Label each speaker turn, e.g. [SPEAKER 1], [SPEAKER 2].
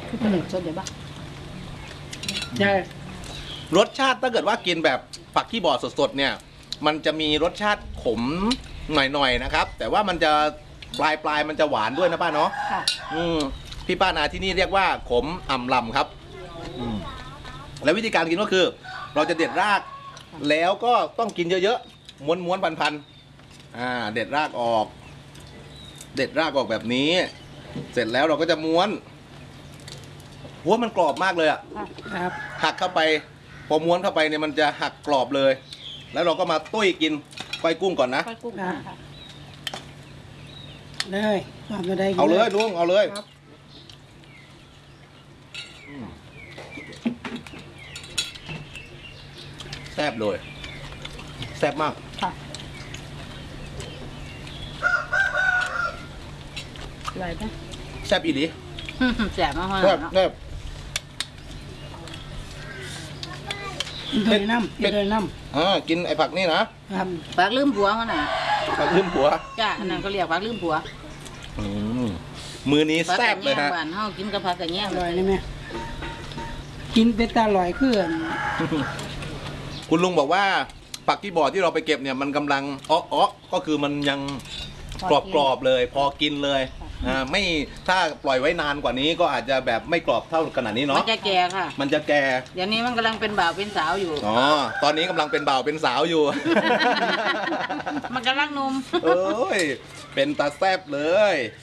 [SPEAKER 1] สดเดี๋ยวบ้าง
[SPEAKER 2] ใช่
[SPEAKER 3] รสชาติถ้าเกิดว่ากินแบบผักขี้บ่อสดๆเนี่ยมันจะมีรสชาติขมหน่อยๆนะครับแต่ว่ามันจะปลายมันจะหวานด้วยนะป้าเนาะ
[SPEAKER 1] ค่ะ
[SPEAKER 3] พี่ป้านาที่นี่เรียกว่าขมอ่ำลำครับแล้ววิธีการกินก็คือ เราจะเด็ดรากแล้วก็ต้องกินเยอะๆม้วนๆพันๆเด็ดรากออก เด็ดรากออกแบบนี้ เสร็จแล้วเราก็จะม้วนหัวมันกรอบมากเลยอะ
[SPEAKER 2] ครับ
[SPEAKER 3] หักเข้าไปพอม้วนเข้าไปเนี่ยมันจะหักกรอบเลย แล้วเราก็มาตุ้ยกินก้อยกุ้งก่อนนะ
[SPEAKER 1] ก้อยกุ้งค่ะ
[SPEAKER 2] เลยว่าไม่ได้
[SPEAKER 3] เอาเลยลุงเอาเลย
[SPEAKER 2] ครับ
[SPEAKER 3] แซ่บเลยแซ่บมาก
[SPEAKER 1] ค่ะไหวไหม
[SPEAKER 3] แซ่บอีหลี
[SPEAKER 1] แสบมาก
[SPEAKER 3] แซ่บ
[SPEAKER 1] เนาะ
[SPEAKER 3] แซ่บ
[SPEAKER 2] กินเลยน้ำกินเลยน้
[SPEAKER 3] กินไอ้ผักนี่นะ
[SPEAKER 2] ำครับ
[SPEAKER 1] ปากลืมผัวมันน่ะ
[SPEAKER 3] ผักลืมผัว
[SPEAKER 1] จ้าอันนั้นก็เรียกปากลืมผัว
[SPEAKER 3] มือนี้
[SPEAKER 1] ปลา
[SPEAKER 3] แซ่
[SPEAKER 1] ก
[SPEAKER 3] บ
[SPEAKER 1] ระ
[SPEAKER 3] เลย
[SPEAKER 1] แยง
[SPEAKER 3] ฮะ
[SPEAKER 1] บ้านเฮากินกับผักกระแยง
[SPEAKER 2] อร่อยเลยไหมกินเป็นตาอร่อยขึ้น
[SPEAKER 3] คุณลุงบอกว่าผักที่บ่อที่เราไปเก็บเนี่ยมันกำลังอ้อก็คือมันยังกรอบๆเลย พอกินเลยไม่ถ้าปล่อยไว้นานกว่านี้ก็อาจจะแบบไม่กรอบเท่าขนาดนี้
[SPEAKER 1] มั
[SPEAKER 3] เนาะ
[SPEAKER 1] นจะแก่ค่ะ
[SPEAKER 3] มันจะแก่
[SPEAKER 1] เดี๋ยวนี้มันกำลังเป็นบ่าวเป็นสาวอยู่
[SPEAKER 3] อ๋อตอนนี้กำลังเป็นบ่าวเป็นสาวอยู่
[SPEAKER 1] มันกำลังหนุ่ม
[SPEAKER 3] เอ้ยเป็นตาแซบเลย